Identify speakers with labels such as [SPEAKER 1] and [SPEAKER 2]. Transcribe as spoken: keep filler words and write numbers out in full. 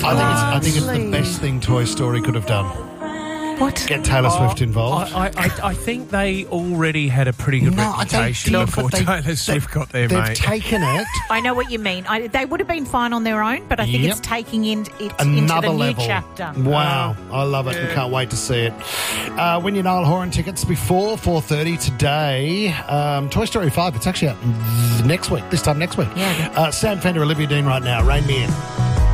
[SPEAKER 1] I think, it's, I think it's the
[SPEAKER 2] Lovely.
[SPEAKER 1] best thing Toy Story could have done.
[SPEAKER 2] What?
[SPEAKER 1] Get Taylor Swift involved.
[SPEAKER 3] I, I, I think they already had a pretty good
[SPEAKER 1] No, I don't
[SPEAKER 3] reputation
[SPEAKER 1] think-
[SPEAKER 3] before
[SPEAKER 1] but they-
[SPEAKER 3] Taylor Swift got there,
[SPEAKER 1] They've
[SPEAKER 3] mate.
[SPEAKER 1] taken it
[SPEAKER 2] I know what you mean. I, they would have been fine on their own, but I think
[SPEAKER 1] Yep.
[SPEAKER 2] it's taking in, it into
[SPEAKER 1] another
[SPEAKER 2] the new
[SPEAKER 1] level.
[SPEAKER 2] chapter.
[SPEAKER 1] Wow, I love it and can't wait to see it. Uh, win your Niall Horan tickets before four thirty today. Um, Toy Story five, it's actually out next week, this time next week.
[SPEAKER 2] Yeah.
[SPEAKER 1] Uh, Sam Fender, Olivia Dean right now. Rain Me In.